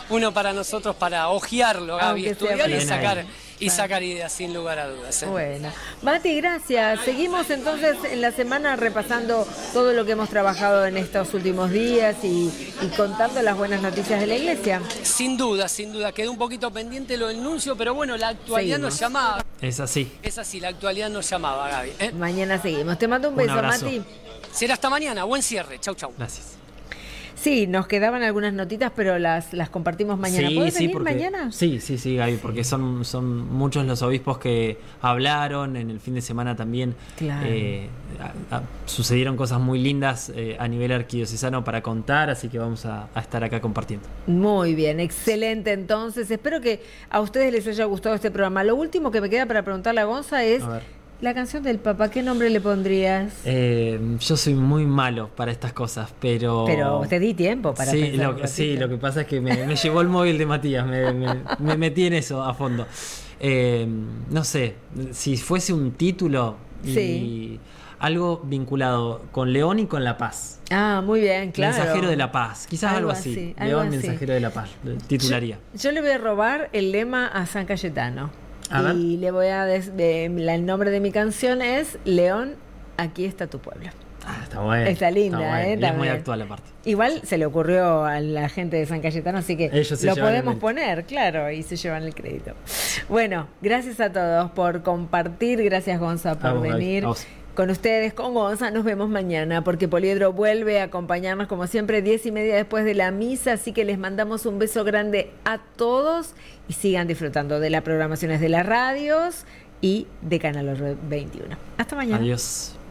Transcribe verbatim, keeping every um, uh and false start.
uno para nosotros para hojearlo, Gaby, Aunque sea estudiar y para- sacar, y Claro. sacar ideas, sin lugar a dudas. ¿eh? Bueno, Mati, gracias. Seguimos entonces en la semana repasando todo lo que hemos trabajado en estos últimos días y, y contando las buenas noticias de la iglesia. Sin duda, sin duda, quedó un poquito pendiente lo del nuncio, pero bueno, la actualidad Seguimos. nos llamaba. Es así. Es así, la actualidad nos llamaba, Gaby. ¿eh? Mañana seguimos. Te mando un Un beso, abrazo. Mati. Será hasta mañana, buen cierre, chau chau. Gracias. Sí, nos quedaban algunas notitas, pero las, las compartimos mañana. Sí, ¿Puedes sí, venir porque, mañana? Sí, sí, sí, Gaby, porque son, son muchos los obispos que hablaron en el fin de semana también. Claro. eh, a- a- sucedieron cosas muy lindas eh, a nivel arquidiocesano para contar, así que vamos a, a estar acá compartiendo. Muy bien, excelente. Entonces, espero que a ustedes les haya gustado este programa. Lo último que me queda para preguntarle a Gonza es A ver. la canción del Papa. ¿Qué nombre le pondrías? Eh, yo soy muy malo para estas cosas, pero... Pero te di tiempo para sí, pensar lo, un que- sí, ratito. lo que pasa es que me, me llevó el móvil de Matías, me, me- me metí en eso a fondo. Eh, no sé, si fuese un título y Sí. algo vinculado con León y con la paz. Ah, muy bien, claro. Mensajero de la paz, quizás algo, Algo así. así, algo León, así. mensajero de la paz, titularía. Yo, yo le voy a robar el lema a San Cayetano. A ver. y le voy a... des- de- la- el nombre de mi canción es León, aquí está tu pueblo. Ah, está bueno. Está linda, bueno. ¿eh? Y es muy También. actual aparte. Igual se le ocurrió a la gente de San Cayetano, así que Ellos se lo llevan el podemos mérito. poner, claro, y se llevan el crédito. Bueno, gracias a todos por compartir, gracias Gonza por A vos, Gaby, venir a vos. con ustedes, con Gonza. Nos vemos mañana porque Poliedro vuelve a acompañarnos como siempre diez y media después de la misa, así que les mandamos un beso grande a todos y sigan disfrutando de las programaciones de las radios y de Canal veintiuno. Hasta mañana. Adiós.